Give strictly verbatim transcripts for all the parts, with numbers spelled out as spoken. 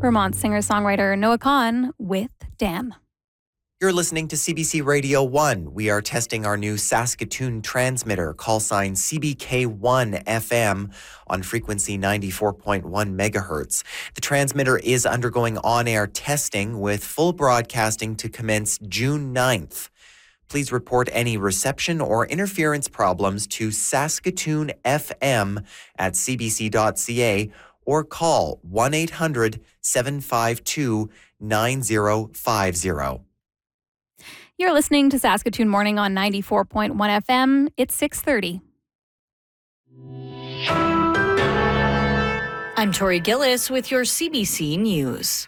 Vermont singer-songwriter Noah Kahan with Damn. You're listening to C B C Radio one. We are testing our new Saskatoon transmitter, call sign C B K one F M, on frequency ninety-four point one megahertz. The transmitter is undergoing on-air testing with full broadcasting to commence June ninth. Please report any reception or interference problems to Saskatoon F M at c b c dot c a or call one eight hundred seven five two nine zero five zero. You're listening to Saskatoon Morning on ninety-four point one F M. It's six thirty. I'm Tori Gillis with your C B C News.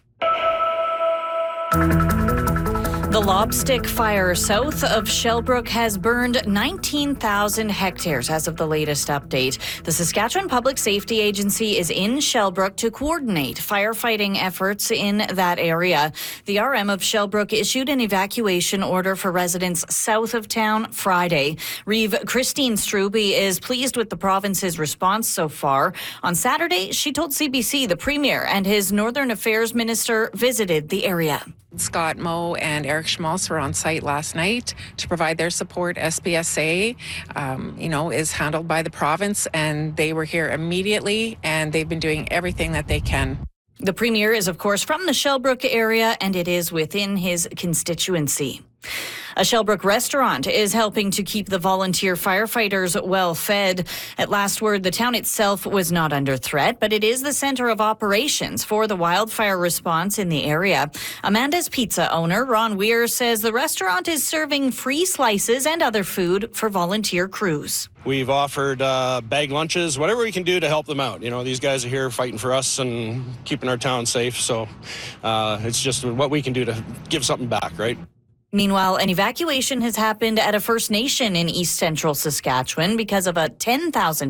The Lobstick fire south of Shellbrook has burned nineteen thousand hectares as of the latest update. The Saskatchewan Public Safety Agency is in Shellbrook to coordinate firefighting efforts in that area. The R M of Shellbrook issued an evacuation order for residents south of town Friday. Reeve Christine Strube is pleased with the province's response so far. On Saturday, she told C B C the Premier and his Northern Affairs Minister visited the area. Scott Moe and Eric Schmaltz were on site last night to provide their support. S P S A, um, you know, is handled by the province, and they were here immediately, and they've been doing everything that they can. The Premier is, of course, from the Shellbrook area, and it is within his constituency. A Shellbrook restaurant is helping to keep the volunteer firefighters well fed. At last word, the town itself was not under threat, but it is the center of operations for the wildfire response in the area. Amanda's Pizza owner, Ron Weir, says the restaurant is serving free slices and other food for volunteer crews. We've offered uh, bag lunches, whatever we can do to help them out. You know, these guys are here fighting for us and keeping our town safe, so uh, it's just what we can do to give something back, right? Meanwhile, an evacuation has happened at a First Nation in east central Saskatchewan because of a ten thousand